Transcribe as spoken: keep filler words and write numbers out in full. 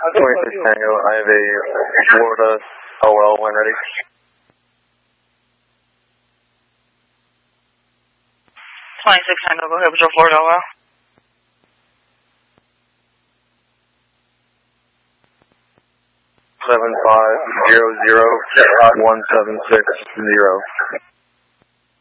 twenty-six Tango, I have a Florida O L when ready. twenty-six Tango, go ahead with your Florida O L. Seven five zero zero one seven six zero.